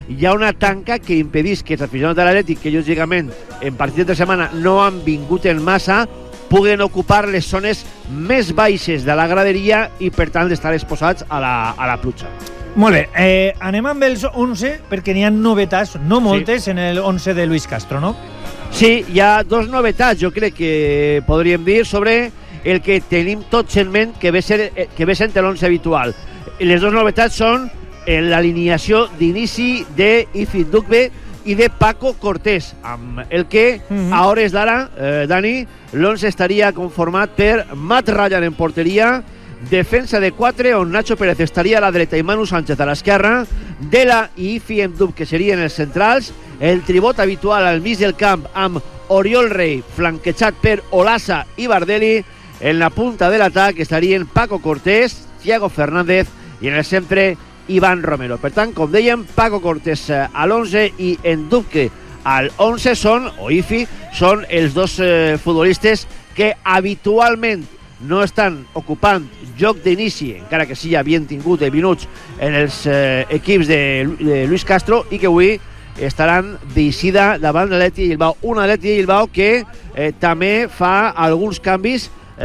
hi ha una tanca que impedís que els aficionats de l'Atlètic, que lògicament en partits de setmana no han vingut en massa, puguen ocupar les zones més baixes de la graderia i per tant estar exposats a la pluja. Molt bé, anem amb els 11 perquè n'hi ha novetats, no moltes, en el 11 de Luis Castro, no? Sí, hi ha dos novetats, jo crec que podríem dir, sobre el que tenim tots en ment que ve sent l'11 habitual. Les dues novetats són l'alineació d'inici d'Ifi Dugbe i de Paco Cortés, amb el que a hores d'ara, Dani, l'11 estaria conformat per Matt Ryan en porteria, defensa de 4 on Nacho Pérez estaria a la dreta i Manu Sánchez a l'esquerra, Dela i Ifi Mdub que serien els centrals, el tribot habitual al mig del camp amb Oriol Rey flanquejat per Olasa i Bardelli. En la punta de l'atac estarien Paco Cortés, Thiago Fernández i en el centre Iván Romero. Per tant, com dèiem, Paco Cortés a l'11 i Ndubke al 11 són, o Ifi, són els dos futbolistes que habitualment no estan ocupant joc d'inici, encara que sí havien tingut de minuts en els equips de Luis Castro, i que avui estaran d'eixida davant l'Atlètic de Bilbao. Un Atlètic de Bilbao que també fa alguns canvis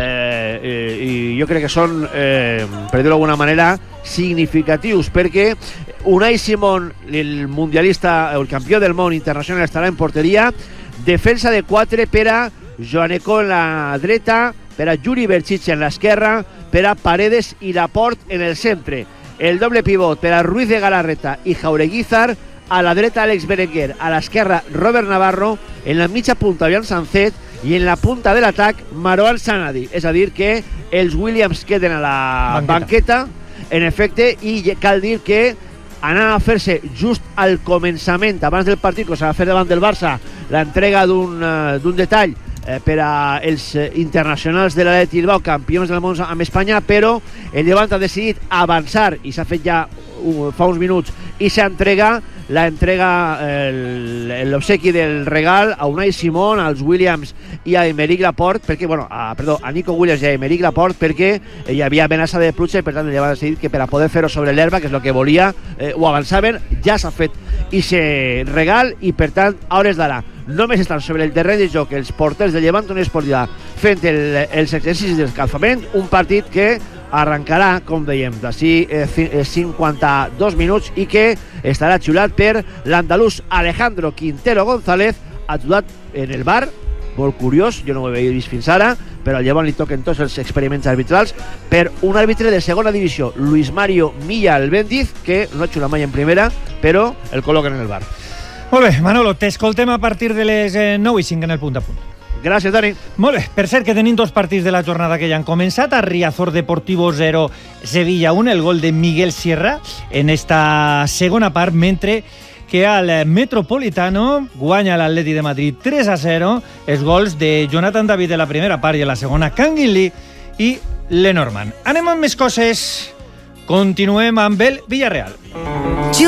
i jo crec que són, per dir-ho d'alguna manera, significatius, perquè Unai Simón, el mundialista, el campió del món internacional, estarà en porteria, defensa de 4 per a Joanecó en la dreta, per a Yuri Berchiche en l'esquerra, per a Paredes i Laporte en el centre. El doble pivot per a Ruiz de Galarreta i Jaureguizar, a la dreta Àlex Berenguer, a l'esquerra Robert Navarro, en la mitja punta Avian Sancet i en la punta de l'atac Marouane Sanadi. És a dir que els Williams queden a la banqueta, en efecte, i cal dir que anar a fer-se just al començament, abans del partit, que s'ha de fer davant del Barça, l'entrega d'un detall per als internacionals de l'Atlètic Bilbao, campions del món amb Espanya, però el Llevant ha decidit avançar, i s'ha fet ja fa uns minuts, i s'entrega l'obsequi del regal a Unai Simón, als Williams i a Aymeric Laporte, perquè, a Nico Williams i a Aymeric Laporte, perquè hi havia amenaça de pluja i per tant ja va decidir que per a poder fer-ho sobre l'herba, que és el que volia, ho avançaven, ja s'ha fet i se regal, i per tant a hores d'ara només estan sobre el terreny de joc els porters del Llevant Unió Esportiva fent els exercicis d'escalfament, un partit que arrencarà, com dèiem, d'ací 52 minuts i que estarà xiulat per l'andalús Alejandro Quintero González, aturat en el VAR, molt curiós, jo no ho havia vist fins ara, però al Llevant li toquen tots els experiments arbitrals per un àrbitre de segona divisió, Luis Mario Milla Albéndiz, que no ha xiulat mai en primera, però el col·loquen en el VAR. Molt bé, Manolo, t'escoltem a partir de les 9:05 en el punt a punt. Gràcies, Dani. Molt bé, per cert que tenim dos partits de la jornada que ja han començat. A Riazor Deportivo 0, Sevilla 1, el gol de Miguel Sierra en esta segona part, mentre que al Metropolitano guanya l'Atleti de Madrid 3-0, els gols de Jonathan David de la primera part i a la segona Kangin Lee i Lenormand. Anem amb més coses, continuem amb el Villarreal.